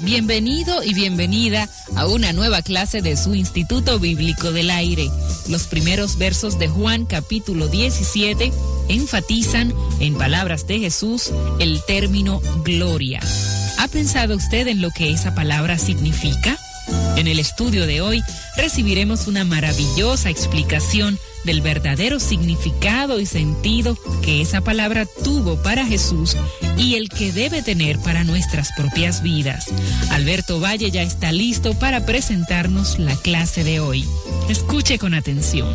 Bienvenido y bienvenida a una nueva clase de su Instituto Bíblico del Aire. Los primeros versos de Juan capítulo 17 enfatizan, en palabras de Jesús, el término gloria. ¿Ha pensado usted en lo que esa palabra significa? En el estudio de hoy recibiremos una maravillosa explicación del verdadero significado y sentido que esa palabra tuvo para Jesús y el que debe tener para nuestras propias vidas. Alberto Valle ya está listo para presentarnos la clase de hoy. Escuche con atención.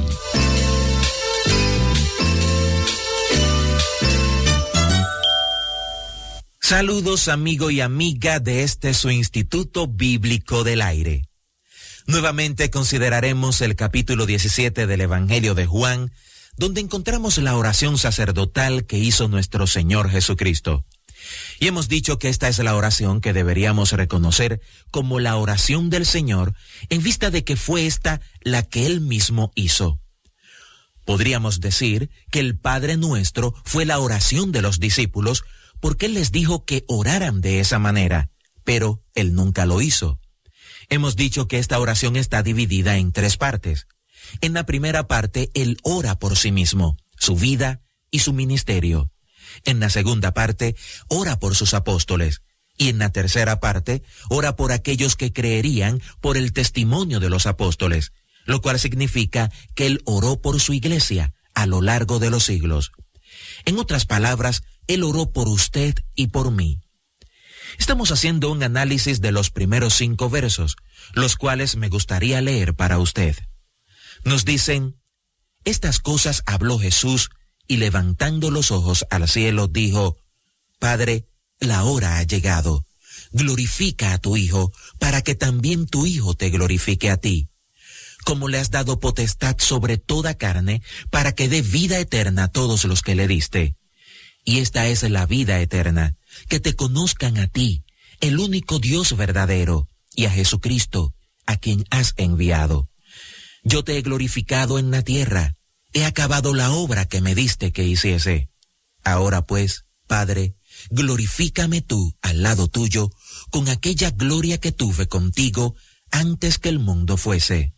Saludos, amigo y amiga de este su Instituto Bíblico del Aire. Nuevamente consideraremos el capítulo 17 del Evangelio de Juan, donde encontramos la oración sacerdotal que hizo nuestro Señor Jesucristo. Y hemos dicho que esta es la oración que deberíamos reconocer como la oración del Señor, en vista de que fue esta la que Él mismo hizo. Podríamos decir que el Padre Nuestro fue la oración de los discípulos, porque Él les dijo que oraran de esa manera, pero Él nunca lo hizo. Hemos dicho que esta oración está dividida en 3 partes. En la primera parte, Él ora por sí mismo, su vida y su ministerio. En la segunda parte, ora por sus apóstoles. Y en la tercera parte, ora por aquellos que creerían por el testimonio de los apóstoles, lo cual significa que Él oró por su iglesia a lo largo de los siglos. En otras palabras, Él oró por usted y por mí. Estamos haciendo un análisis de los primeros 5 versos, los cuales me gustaría leer para usted. Nos dicen: estas cosas habló Jesús, y levantando los ojos al cielo dijo: Padre, la hora ha llegado. Glorifica a tu Hijo, para que también tu Hijo te glorifique a ti. Como le has dado potestad sobre toda carne, para que dé vida eterna a todos los que le diste. Y esta es la vida eterna, que te conozcan a ti, el único Dios verdadero, y a Jesucristo, a quien has enviado. Yo te he glorificado en la tierra, he acabado la obra que me diste que hiciese. Ahora pues, Padre, glorifícame tú al lado tuyo, con aquella gloria que tuve contigo antes que el mundo fuese.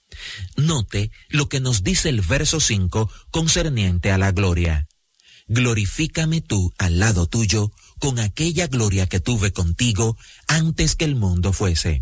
Note lo que nos dice el verso 5 concerniente a la gloria. Glorifícame tú al lado tuyo, con aquella gloria que tuve contigo antes que el mundo fuese.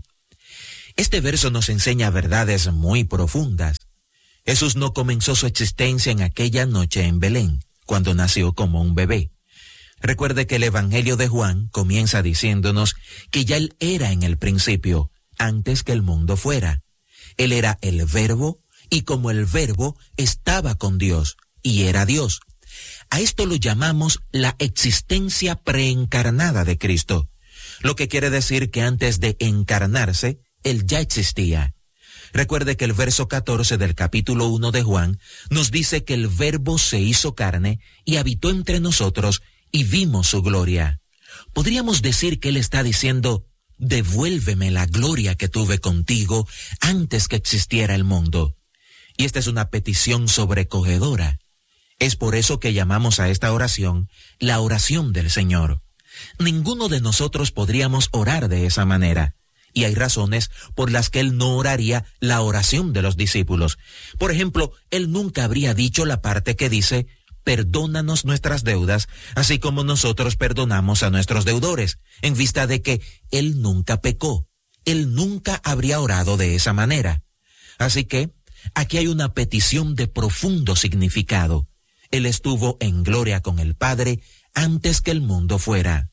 Este verso nos enseña verdades muy profundas. Jesús no comenzó su existencia en aquella noche en Belén, cuando nació como un bebé. Recuerde que el Evangelio de Juan comienza diciéndonos que ya Él era en el principio, antes que el mundo fuera. Él era el Verbo, y como el Verbo estaba con Dios, y era Dios. A esto lo llamamos la existencia preencarnada de Cristo, lo que quiere decir que antes de encarnarse, Él ya existía. Recuerde que el verso 14 del capítulo 1 de Juan nos dice que el Verbo se hizo carne y habitó entre nosotros y vimos su gloria. Podríamos decir que Él está diciendo: devuélveme la gloria que tuve contigo antes que existiera el mundo. Y esta es una petición sobrecogedora. Es por eso que llamamos a esta oración la oración del Señor. Ninguno de nosotros podríamos orar de esa manera, y hay razones por las que Él no oraría la oración de los discípulos. Por ejemplo, Él nunca habría dicho la parte que dice: perdónanos nuestras deudas, así como nosotros perdonamos a nuestros deudores, en vista de que Él nunca pecó. Él nunca habría orado de esa manera. Así que aquí hay una petición de profundo significado. Él estuvo en gloria con el Padre antes que el mundo fuera.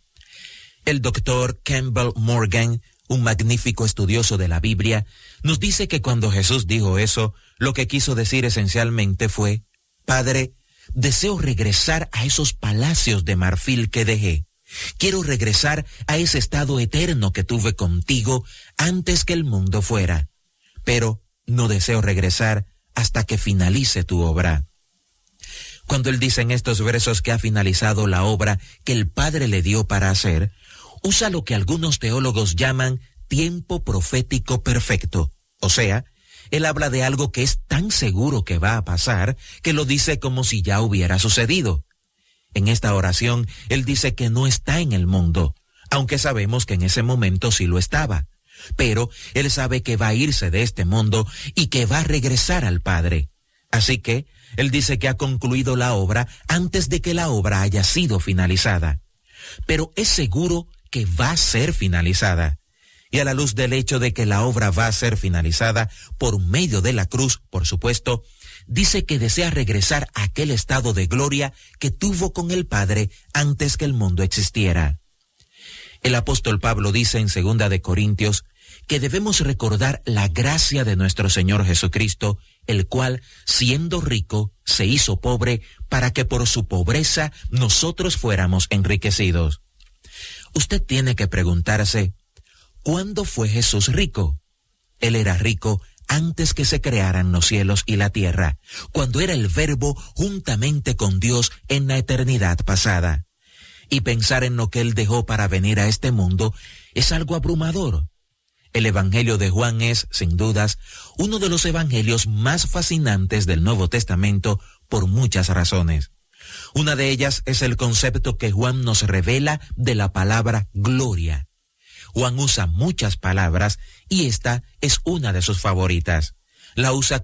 El doctor Campbell Morgan, un magnífico estudioso de la Biblia, nos dice que cuando Jesús dijo eso, lo que quiso decir esencialmente fue: Padre, deseo regresar a esos palacios de marfil que dejé. Quiero regresar a ese estado eterno que tuve contigo antes que el mundo fuera. Pero no deseo regresar hasta que finalice tu obra. Cuando Él dice en estos versos que ha finalizado la obra que el Padre le dio para hacer, usa lo que algunos teólogos llaman tiempo profético perfecto. O sea, Él habla de algo que es tan seguro que va a pasar que lo dice como si ya hubiera sucedido. En esta oración, Él dice que no está en el mundo, aunque sabemos que en ese momento sí lo estaba. Pero él sabe que va a irse de este mundo y que va a regresar al Padre. Así que él dice que ha concluido la obra antes de que la obra haya sido finalizada. Pero es seguro que va a ser finalizada. Y a la luz del hecho de que la obra va a ser finalizada por medio de la cruz, por supuesto, dice que desea regresar a aquel estado de gloria que tuvo con el Padre antes que el mundo existiera. El apóstol Pablo dice en 2 de Corintios que debemos recordar la gracia de nuestro Señor Jesucristo, el cual, siendo rico, se hizo pobre para que por su pobreza nosotros fuéramos enriquecidos. Usted tiene que preguntarse, ¿cuándo fue Jesús rico? Él era rico antes que se crearan los cielos y la tierra, cuando era el Verbo juntamente con Dios en la eternidad pasada. Y pensar en lo que Él dejó para venir a este mundo es algo abrumador. El Evangelio de Juan es, sin dudas, uno de los evangelios más fascinantes del Nuevo Testamento por muchas razones. Una de ellas es el concepto que Juan nos revela de la palabra gloria. Juan usa muchas palabras y esta es una de sus favoritas. La usa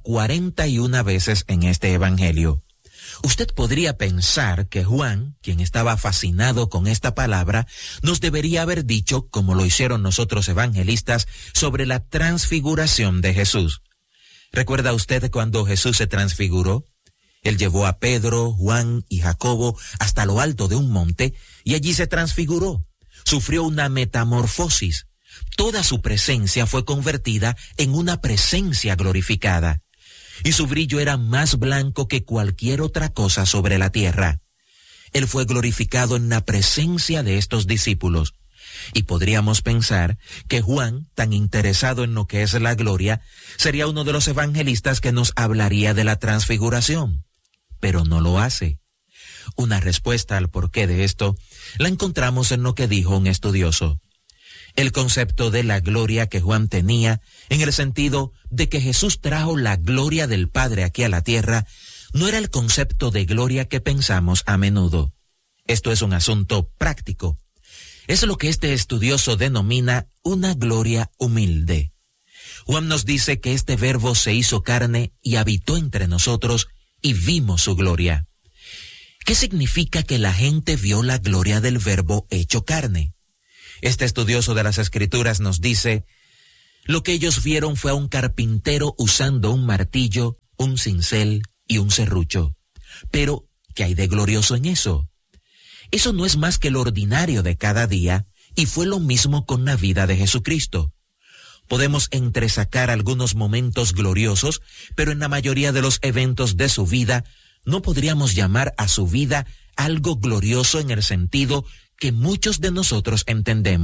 41 veces en este evangelio. Usted podría pensar que Juan, quien estaba fascinado con esta palabra, nos debería haber dicho, como lo hicieron los otros evangelistas, sobre la transfiguración de Jesús. ¿Recuerda usted cuando Jesús se transfiguró? Él llevó a Pedro, Juan y Jacobo hasta lo alto de un monte y allí se transfiguró. Sufrió una metamorfosis. Toda su presencia fue convertida en una presencia glorificada. Y su brillo era más blanco que cualquier otra cosa sobre la tierra. Él fue glorificado en la presencia de estos discípulos. Y podríamos pensar que Juan, tan interesado en lo que es la gloria, sería uno de los evangelistas que nos hablaría de la transfiguración. Pero no lo hace. Una respuesta al porqué de esto la encontramos en lo que dijo un estudioso. El concepto de la gloria que Juan tenía, en el sentido de que Jesús trajo la gloria del Padre aquí a la tierra, no era el concepto de gloria que pensamos a menudo. Esto es un asunto práctico. Es lo que este estudioso denomina una gloria humilde. Juan nos dice que este Verbo se hizo carne y habitó entre nosotros y vimos su gloria. ¿Qué significa que la gente vio la gloria del Verbo hecho carne? Este estudioso de las Escrituras nos dice, lo que ellos vieron fue a un carpintero usando un martillo, un cincel y un serrucho. Pero, ¿qué hay de glorioso en eso? Eso no es más que lo ordinario de cada día, y fue lo mismo con la vida de Jesucristo. Podemos entresacar algunos momentos gloriosos, pero en la mayoría de los eventos de su vida, no podríamos llamar a su vida algo glorioso en el sentido que muchos de nosotros entendemos.